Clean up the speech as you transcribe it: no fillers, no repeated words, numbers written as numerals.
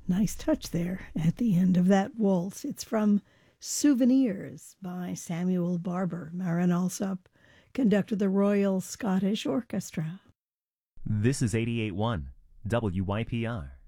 Nice touch there at the end of that waltz. It's from Souvenirs by Samuel Barber. Marin Alsop conducted the Royal Scottish Orchestra. This is 88.1 WYPR.